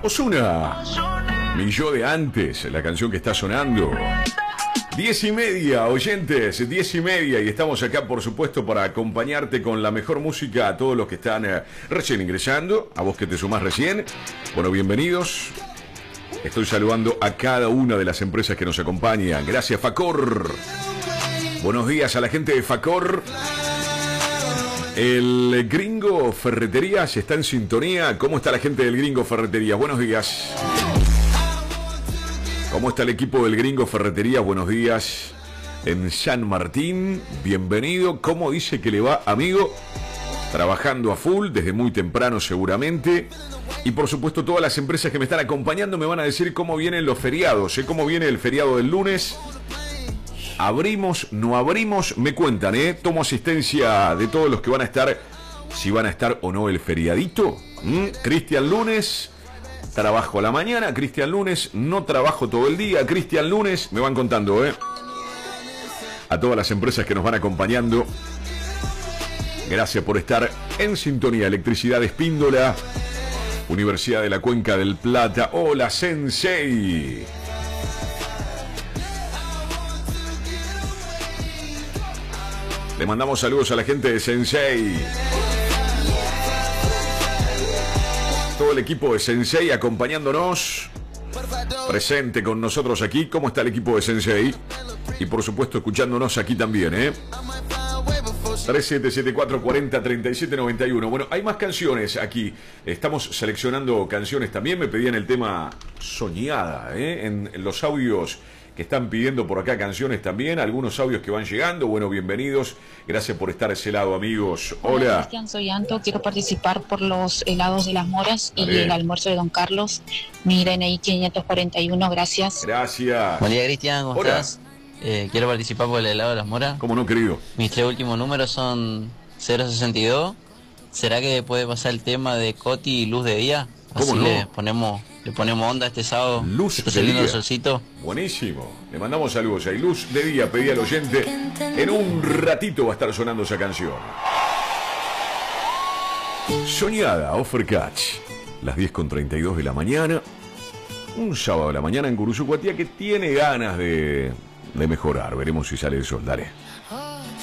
Ozuna, mi yo de antes, la canción que está sonando. 10:30, oyentes, 10:30, y estamos acá, por supuesto, para acompañarte con la mejor música a todos los que están recién ingresando, a vos que te sumás recién. Bueno, bienvenidos. Estoy saludando a cada una de las empresas que nos acompañan. Gracias, Facor. Buenos días a la gente de Facor. El Gringo Ferreterías está en sintonía. ¿Cómo está la gente del Gringo Ferreterías? Buenos días. ¿Cómo está el equipo del Gringo Ferreterías? Buenos días. En San Martín, bienvenido. ¿Cómo dice que le va, amigo? Trabajando a full, desde muy temprano seguramente. Y por supuesto todas las empresas que me están acompañando me van a decir cómo vienen los feriados, cómo viene el feriado del lunes. ¿Abrimos? ¿No abrimos? Me cuentan, Tomo asistencia de todos los que van a estar, si van a estar o no el feriadito. Cristian lunes, trabajo a la mañana. Cristian lunes, no trabajo todo el día. Cristian lunes, me van contando, A todas las empresas que nos van acompañando. Gracias por estar en sintonía. Electricidad Espíndola, Universidad de la Cuenca del Plata. Hola, Sensei. Le mandamos saludos a la gente de Sensei. Todo el equipo de Sensei acompañándonos. Presente con nosotros aquí. ¿Cómo está el equipo de Sensei? Y por supuesto escuchándonos aquí también, 3774403791. Bueno, hay más canciones aquí. Estamos seleccionando canciones también. Me pedían el tema Soñada, en los audios que están pidiendo por acá canciones también. Algunos audios que van llegando. Bueno, bienvenidos. Gracias por estar a ese lado, amigos. Hola. Cristian, soy Anto. Quiero participar por los helados de las Moras y el almuerzo de Don Carlos. Mi DNI 541. Gracias. Gracias. Buen día, Cristian. ¿Cómo estás? Quiero participar por el helado de las Moras. ¿Cómo no, querido? Mis 3 últimos números son 062. ¿Será que puede pasar el tema de Coti y Luz de Día? Así ¿Cómo no? le ponemos onda este sábado. Luz está de saliendo día. el solcito. Buenísimo. Le mandamos saludos ahí. Luz de Día, pedí al oyente. En un ratito va a estar sonando esa canción. Soñada, Offercatch. Las 10:32 de la mañana. Un sábado de la mañana en Guruzucuatía que tiene ganas de mejorar. Veremos si sale el sol. Dale.